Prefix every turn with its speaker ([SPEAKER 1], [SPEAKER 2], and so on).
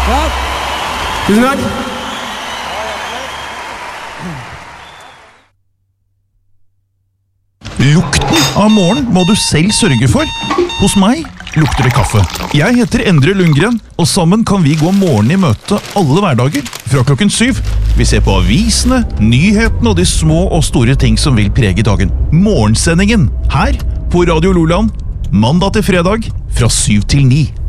[SPEAKER 1] Ja. Tusen takk.
[SPEAKER 2] Lukten av morgen må du selv sørge for. Hos meg lukter det kaffe. Jeg heter Endre Lundgren, og sammen kan vi gå morgen i møte alle hverdager fra klokken 7. Vi ser på avisene, nyhetene og de små og store ting som vil prege dagen. Morgensendingen her på Radio Loland, mandag til fredag fra 7 til 9.